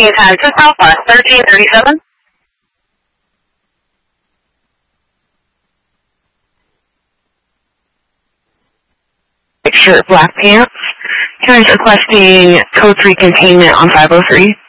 check-in time to Southwest 1337. Shirt, black pants. Parents requesting code 3 containment on 503.